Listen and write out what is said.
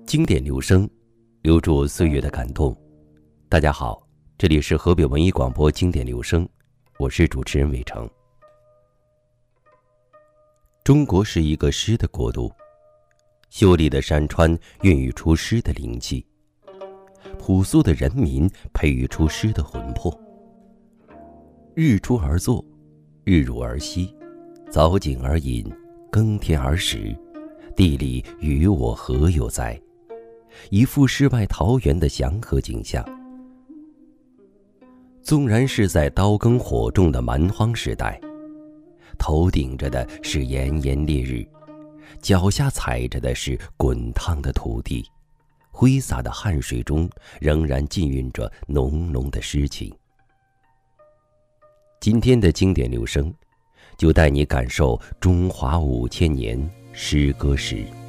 经典留声，留住岁月的感动。大家好，这里是河北文艺广播经典留声，我是主持人伟成。中国是一个诗的国度，秀丽的山川孕育出诗的灵气，朴素的人民培育出诗的魂魄。日出而作，日入而息，早景而饮，耕田而食，地里与我何有哉？一副世外桃源的祥和景象。纵然是在刀耕火种的蛮荒时代，头顶着的是炎炎烈日，脚下踩着的是滚烫的土地，挥洒的汗水中仍然浸润着浓浓的诗情。今天的经典留声，就带你感受中华5000年诗歌史。